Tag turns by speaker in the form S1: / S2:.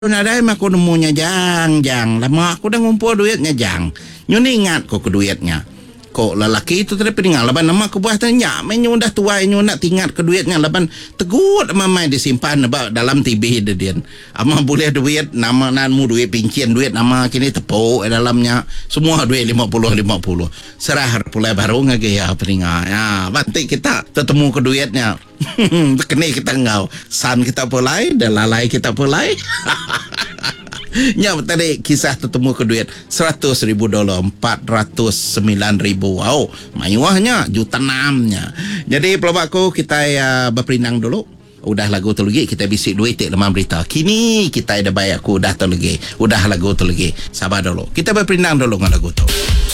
S1: Nadai mak aku nemunya jang. Lama aku dah ngumpul duitnya jang. Nyo ni ingat ko ke duitnya. Kok lelaki itu tadi peninggal laban nama aku buah tanya menyo dah tua nyo nak tingkat ke duitnya laban tegut mamai disimpan dalam TV dia. Ama boleh duit nama nanmu duit pincin duit nama kini tepuk dalamnya semua duit 50 serah pula baru ngagaya peninggal. Ya, batik kita ketemu ke duitnya. Kena kita ngau san kita pulai dan lalai kita pulai. Ya, tadi kisah tertemu ke duit $100,000, $409,000. Wow, mewahnya, $1,600,000. Jadi pelabak aku kita berperinang dulu. Udah lagu tu lagi kita bisik duit tak lemah berita. Kini kita ada bayar aku udah tu lagi. Udah lagu tu lagi. Sabar dulu. Kita berperinang dulu dengan lagu tu.